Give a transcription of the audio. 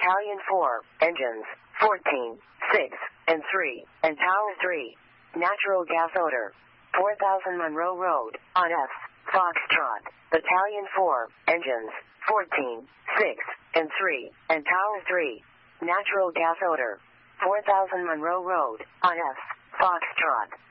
Battalion 4, engines, 14, 6, and 3, and Tower 3. Natural gas odor. 4000 Monroe Road, on F. Foxtrot. Battalion 4, engines, 14, 6, and 3, and Tower 3. Natural gas odor. 4000 Monroe Road, on F. Foxtrot.